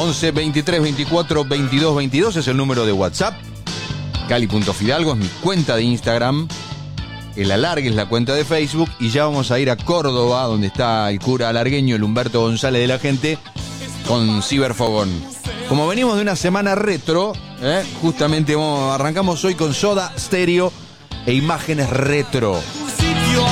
11 23 24 22 22 es el número de WhatsApp. Cali.Fidalgo es mi cuenta de Instagram. El Alargue es la cuenta de Facebook. Y ya vamos a ir a Córdoba, donde está el cura alargueño, el Humberto González de la gente, con Ciberfogón. Como venimos de una semana retro, justamente arrancamos hoy con Soda Stereo e imágenes retro.